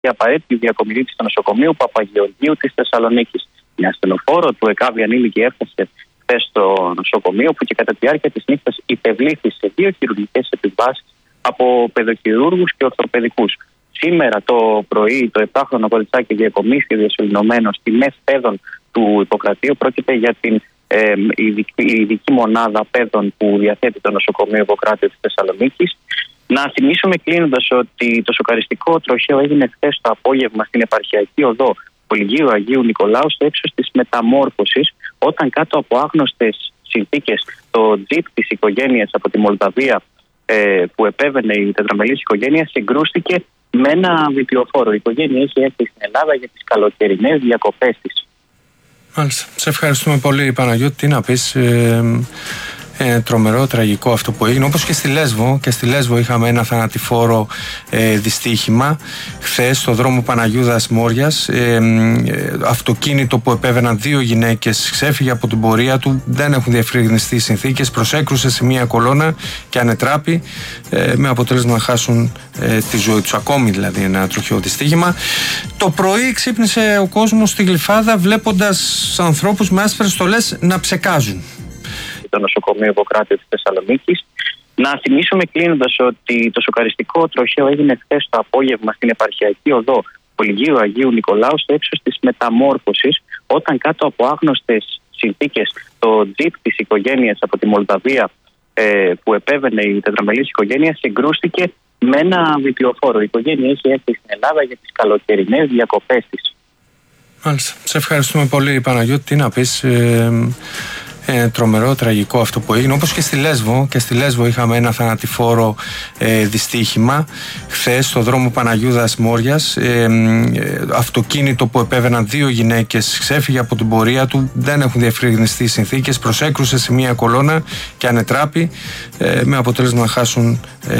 η απαραίτητη διακομιδή στο νοσοκομείο Παπαγεωργίου της Θεσσαλονίκης. Μια ασθενοφόρο του ΕΚΑΒ ανήλικη έφτασε χθες στο νοσοκομείο, που και κατά τη διάρκεια της νύχτας υπευλήθη σε 2 χειρουργικές επεμβάσεις από παιδοχειρούργους και ορθοπαιδικούς. Σήμερα το πρωί το 7χρονο κοριτσάκι διακομίστηκε διασωληνωμένο στη ΜΕΘ Παιδών του Ιπποκρατείου. Πρόκειται για την ειδική μονάδα παιδών που διαθέτει το νοσοκομείο Ιπποκράτειο της Θεσσαλονίκης. Να θυμίσουμε κλείνοντας ότι το σοκαριστικό τροχαίο έγινε χθες το απόγευμα στην επαρχιακή οδό Πολυγείου Αγίου Νικολάου, στο ύψος της Μεταμόρφωσης, όταν κάτω από άγνωστες συνθήκες το τζιπ της οικογένειας από τη Μολδαβία που επέβαινε η τετραμελής οικογένεια συγκρούστηκε με ένα βιτιοφόρο. Η οικογένεια έχει έρθει στην Ελλάδα για τις καλοκαιρινές διακοπές της. Μάλιστα. Σε ευχαριστούμε πολύ, Παναγιώτη. Τι να πεις, τρομερό, τραγικό αυτό που έγινε, όπως και στη Λέσβο. Και στη Λέσβο είχαμε ένα θανατηφόρο δυστύχημα χθες στο δρόμο Παναγιούδας Μόριας. Αυτοκίνητο που επέβαιναν 2 γυναίκες ξέφυγε από την πορεία του, δεν έχουν διευκρινιστεί συνθήκες, προσέκρουσε σε μια κολόνα και ανετράπη, με αποτέλεσμα να χάσουν τη ζωή τους. Ακόμη δηλαδή ένα τροχαίο δυστύχημα. Το πρωί ξύπνησε ο κόσμος στη Γλυφάδα βλέποντας ανθρώπους με άσπρες στολές να ψεκάζουν το νοσοκομείο Ιπποκράτειο της Θεσσαλονίκης. Να θυμίσουμε κλείνοντας ότι το σοκαριστικό τροχαίο έγινε χθες το απόγευμα στην επαρχιακή οδό Πολυγείου Αγίου Νικολάου, στο ύψος της Μεταμόρφωσης, όταν κάτω από άγνωστες συνθήκες το τζιπ της οικογένειας από τη Μολδαβία που επέβαινε η τετραμελής οικογένεια συγκρούστηκε με ένα βιτιοφόρο. Η οικογένεια έχει έρθει στην Ελλάδα για τις καλοκαιρινές διακοπές της. Μάλιστα. Σε ευχαριστούμε πολύ, Παναγιώτη. Τι να πεις, τρομερό, τραγικό αυτό που έγινε, όπως και στη Λέσβο. Και στη Λέσβο είχαμε ένα θανατηφόρο δυστύχημα χθες στο δρόμο Παναγιούδας Μόριας. Αυτοκίνητο που επέβαιναν 2 γυναίκες ξέφυγε από την πορεία του, δεν έχουν διευκρινιστεί συνθήκες, προσέκρουσε σε μια κολόνα και ανετράπη, με αποτέλεσμα να χάσουν